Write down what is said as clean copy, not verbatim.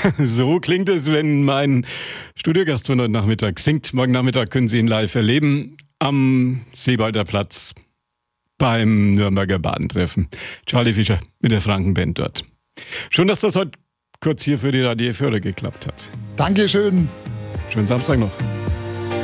So klingt es, wenn mein Studiogast von heute Nachmittag singt. Morgen Nachmittag können Sie ihn live erleben am Seebalder Platz beim Nürnberger Badentreffen. Charlie Fischer mit der Frankenband dort. Schön, dass das heute kurz hier für die Radio Förder geklappt hat. Dankeschön. Schönen Samstag noch.